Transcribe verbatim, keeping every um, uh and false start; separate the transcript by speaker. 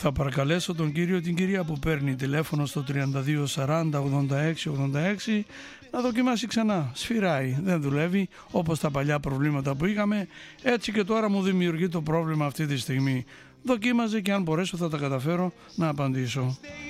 Speaker 1: Θα παρακαλέσω τον κύριο, την κυρία που παίρνει τηλέφωνο στο τριάντα δύο σαράντα ογδόντα έξι ογδόντα έξι να δοκιμάσει ξανά. Σφυράει, δεν δουλεύει όπως τα παλιά προβλήματα που είχαμε, έτσι και τώρα μου δημιουργεί το πρόβλημα αυτή τη στιγμή. Δοκίμαζε και αν μπορέσω θα τα καταφέρω να απαντήσω.